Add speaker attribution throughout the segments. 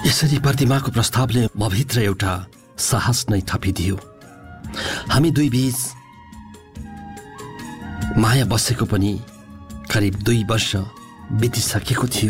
Speaker 1: यसरी प्रतिमाको प्रस्तावले मभित्र एउटा साहस नै थपिदियो। हामी दुई बीच माया बसेको पनि करिब 2 वर्ष बितिसकेको थियो।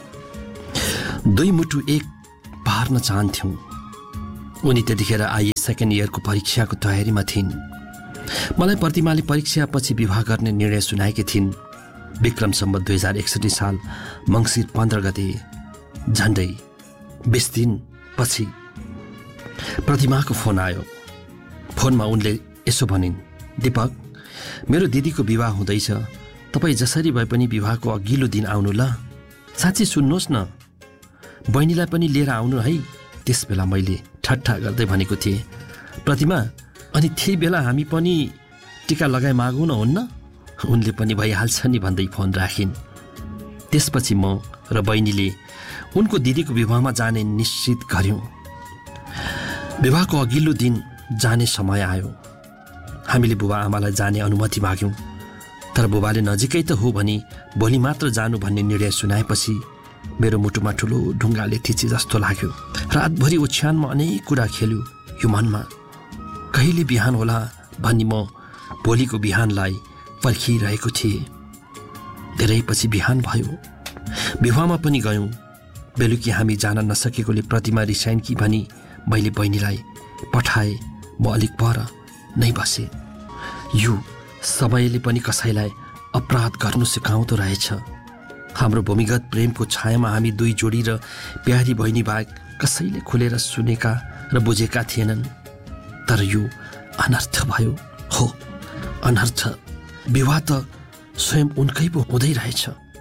Speaker 1: दुई मुटु एक पार्न चाहन्थ्यौं। उनी त्यतिखेर आइए सेकेन्ड इयरको परीक्षाको तयारीमा थिइन्। मलाई प्रतिमाले परीक्षापछि विवाह गर्ने निर्णय सुनाएकी थिइन्। विक्रम सम्वत 2061 साल मङ्सिर 15 गते झन्डै 20 दिन पछि प्रतिमाको फोन आयो। फोनमा उनले यसो भनिन्, दीपक, मेरो दिदीको विवाह हुँदैछ, तपाईँ जसरी भए पनि विवाहको अघिल्लो दिन आउनु ल। साँच्चै सुन्नुहोस् न, बहिनीलाई पनि लिएर आउनु है। त्यस बेला मैले ठट्टा गर्दै भनेको थिएँ, प्रतिमा, अनि त्यही बेला हामी पनि टिका लगाइ मागौँ न, हुन्न? उनले पनि भइहाल्छ नि भन्दै फोन राखिन्। त्यसपछि म र बहिनीले उनको दिदीको विवाहमा जाने निश्चित गर्यौँ। विवाहको अघिल्लो दिन जाने समय आयो। हामीले बुबा आमालाई जाने अनुमति माग्यौँ, तर बुबाले नजिकै त हो भनी भोलि मात्र जानु भन्ने निर्णय सुनाएपछि मेरो मुटुमा ठुलो ढुङ्गाले थिचे जस्तो लाग्यो। रातभरि ओछ्यानमा अनेक कुरा खेल्यो यो मनमा। कहिले बिहान होला भनी म भोलिको बिहानलाई पर्खिरहेको थिएँ। धेरै पछि बिहान भयो। विवाहमा पनि गयौँ। बेलुकी हामी जान नसकेकोले प्रतिमा रिसाइन् कि भनी मैले बहिनीलाई पठाएँ। म अलिक पर नै बसेँ। यो समयले पनि कसैलाई अपराध गर्नु सिकाउँदो रहेछ। हाम्रो भूमिगत प्रेमको छायामा हामी दुई जोडी र प्यारी बहिनी बाहेक कसैले खुलेर सुनेका र बुझेका थिएनन्। तर यो अनर्थ भयो। हो, अनर्थ। विवाह त स्वयं उनकै पो हुँदै रहेछ।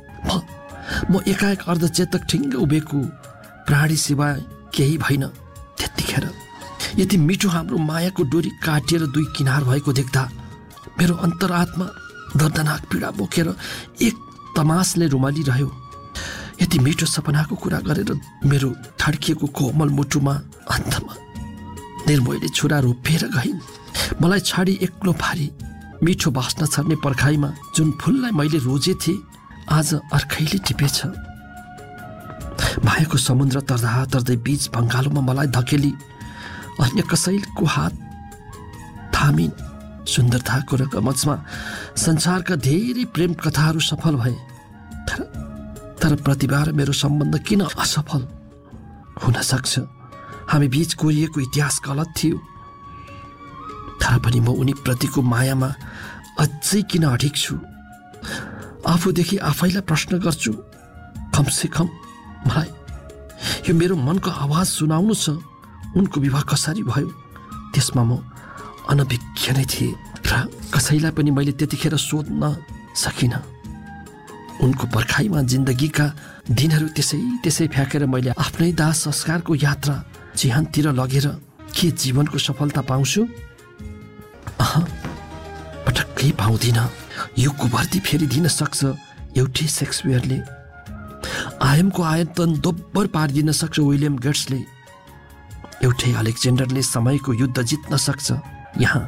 Speaker 1: म एकाएक अर्धचेतक ठिङ्ग उभिएको प्राणी सिवाय केही भइन। त्यतिखेर यति मिठो हाम्रो मायाको डोरी काटिएर दुई किनार भएको देख्दा मेरो अन्तरात्मा दर्दनाक पीडा बोकेर एक तमासले रुमालिरह्यो। यति मिठो सपनाको कुरा गरेर मेरो ठड्किएको कोमल मुटुमा अन्तमा निर्मोहीले छुरा रोपेर गइन्। मलाई छाडी एक्लो पारी मिठो बास्न छर्ने पर्खाइमा जुन फुललाई मैले रोजे थिएँ, आज अर्कैले टिपेछ। मायाको समुद्र तर्दा तर्दै बीच भङ्गालोमा मलाई धकेली अन्य कसैको हात थामिन्। सुन्दरताको रगमचमा संसारका धेरै प्रेम कथाहरू सफल भए, तर प्रतिभा र मेरो सम्बन्ध किन असफल हुन सक्छ? हामी बीच कोरिएको इतिहास गलत थियो। तर पनि म उनी प्रतिको मायामा अझै किन अडिग छु? आफूदेखि आफैलाई प्रश्न गर्छु। कमसे कम मलाई यो मेरो मनको आवाज सुनाउनु छ। उनको विवाह कसरी भयो त्यसमा म अनभिज्ञ नै थिएँ र कसैलाई पनि मैले त्यतिखेर सोध्न सकिनँ। उनको पर्खाइमा जिन्दगीका दिनहरू त्यसै फ्याँकेर मैले आफ्नै दाह संस्कारको यात्रा चिहानतिर लगेर के जीवनको सफलता पाउँछु? पटक्कै पाउँदिनँ। युगको भर्ती फेरि दिन सक्छ एउटै सेक्सपियरले। आयमको आयतन दोब्बर पारिदिन सक्छ विलियम गेट्सले। एउटै अलेक्जेन्डरले समयको युद्ध जित्न सक्छ यहाँ।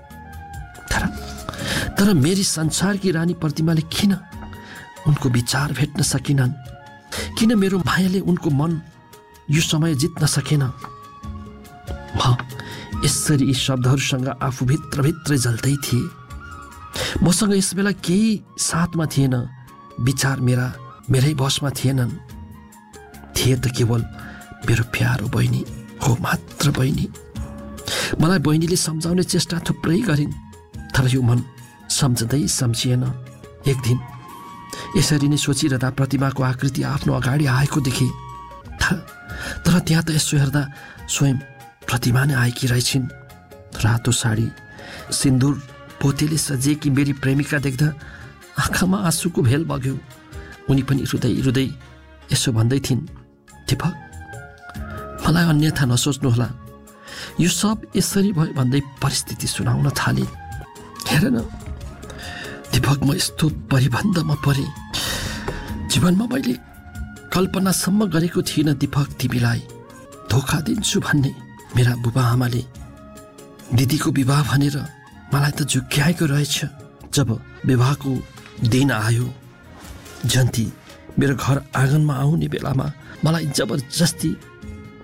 Speaker 1: तर मेरी संसारकी रानी प्रतिमाले किन उनको विचार भेट्न सकिनन्? किन मेरो मायाले उनको मन यो समय जित्न सकेन? म यसरी यी शब्दहरूसँग आफू भित्रभित्रै जल्दै थिए। मसँग यस बेला केही साथमा थिएन। विचार मेरै बसमा थिएनन्। थिए त केवल मेरो प्यारो बहिनी हो, मात्र बहिनी। मलाई बहिनीले सम्झाउने चेष्टा थुप्रै गरिन्, तर यो मन सम्झिएन। एक दिन यसरी नै सोचिरहँदा प्रतिमाको आकृति आफ्नो अगाडि आएको देखेँ। तर त्यहाँ त यसो हेर्दा स्वयं प्रतिमा नै आएकी रहेछिन्। रातो साडी, सिन्दुर पोतेले सजिएकी मेरी प्रेमिका देख्दा आँखामा आँसुको भेल बग्यो। उनी पनि रुँदै यसो भन्दै थिइन्, दीपक, मलाई अन्यथा नसोच्नुहोला। यो सब यसरी भयो भन्दै परिस्थिति सुनाउन थाले। हेर न दीपक, म यस्तो परिबन्धमा परेँ। जीवनमा मैले कल्पनासम्म गरेको थिइनँ दीपक तिमीलाई धोका दिन्छु भन्ने। मेरा बुबा आमाले दिदीको विवाह भनेर मलाई त झुक्क्याएको रहेछ। जब विवाहको दिन आयो, जन्ती मेरो घर आँगनमा आउने बेलामा मलाई जबरजस्ती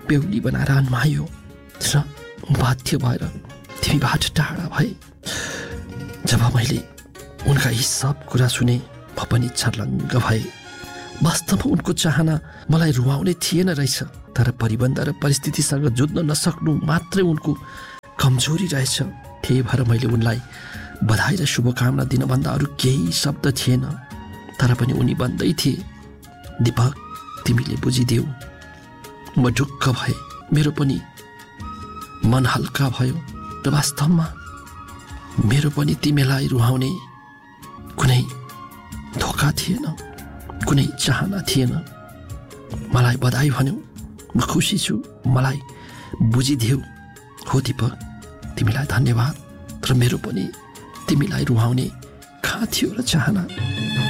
Speaker 1: बेहुली बनाएर अन्मायो र बाध्य भएर तिमीबाट टाढा भए। जब मैले उनका यी सब कुरा सुने म पनि छर्लङ्ग भए। वास्तवमा उनको चाहना मलाई रुवाउने थिएन रहेछ, तर परिबन्ध र परिस्थितिसँग जुझ्न नसक्नु मात्रै उनको कमजोरी रहेछ। त्यही भएर मैले उनलाई बधाई र शुभकामना दिनभन्दा अरू केही शब्द थिएन। तर पनि उनी भन्दै थिए, दीपक तिमीले बुझिदेऊ। म ढुक्क भए, मेरो पनि मन हल्का भयो र वास्तवमा मेरो पनि तिमीलाई रुवाउने कुनै धोका थिएन, कुनै चाहना थिएन। मलाई बधाई भन्यौ, म खुसी छु, मलाई बुझिदेऊ। हो दीपक, तिमीलाई धन्यवाद। र मेरो पनि तिमीलाई रुवाउने कहाँ थियो र चाहना।